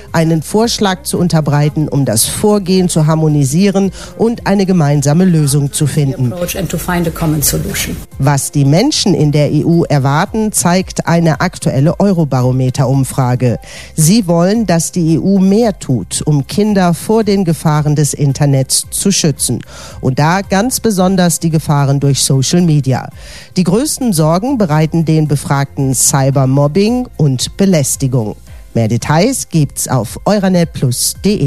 einen Vorschlag zu unterbreiten, um das Vorgehen zu harmonisieren und eine gemeinsame Lösung zu finden. Was die Menschen in der EU erwarten, zeigt eine aktuelle Eurobarometer-Umfrage. Sie wollen, dass die EU mehr tut, um Kinder vor den Gefahren des Internets zu schützen. Und da ganz besonders die Gefahren durch Social Media. Die größten Sorgen bereiten den Befragten Cybermobbing und Belästigung. Mehr Details gibt's auf euranet+de.